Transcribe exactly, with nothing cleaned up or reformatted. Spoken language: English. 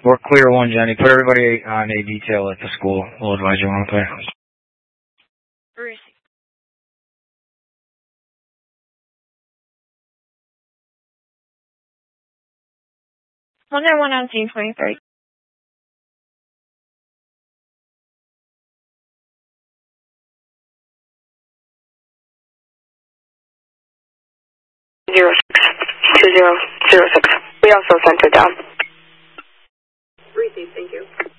We're clear one, Jenny. Put everybody on a detail at the school. We'll advise you on, okay? Where is he? one nine one on scene twenty-three. Zero six two zero zero six. We also sent it down. Received, thank you.